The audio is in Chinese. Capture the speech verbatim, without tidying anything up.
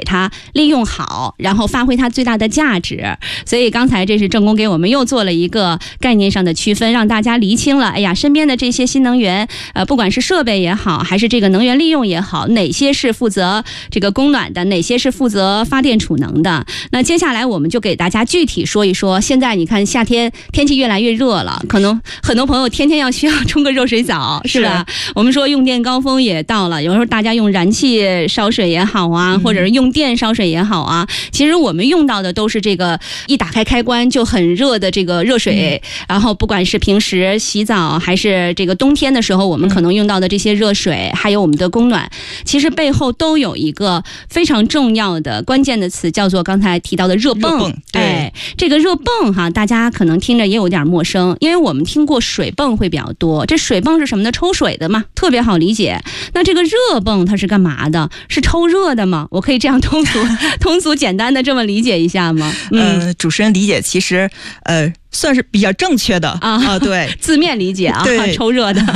它利用好，然后发挥它最大的价值。所以刚才这是郑工给我们又做了一个概念上的区分，让大家厘清了，哎呀，身边的这些新能源，呃，不管是设备也好，还是这个能源利用也好，哪些是负责这个供暖的，哪些是负责发电储能的。那接下来我们就给大家具体说一说，现在你看夏天天气越来越热了，可能很多朋友天天要需要冲个热水澡，是吧？是我们说用电高峰也到了，有时候大家用燃气烧水也好啊，或者是用电烧水也好啊，其实我们用到的都是这个一打开开关就很热的这个热水，嗯、然后不管是平时洗澡还是这个冬天的时候我们可能用到的这些热水，嗯、还有我们的供暖，其实背后都有一个非常重要的关键的词，叫做刚才提到的热泵。 热泵对， 哎，这个热泵哈，大家可能听着也有点陌生，因为我们听过水泵会比较多。这水泵是什么呢？抽水的嘛，特别好理解。那这个热泵它是干嘛的？是抽热的吗？我可以这样通俗、通俗简单的这么理解一下吗？ 嗯，呃、主持人理解其实呃。算是比较正确的啊、呃，对， 字面理解啊， 对， 抽热的。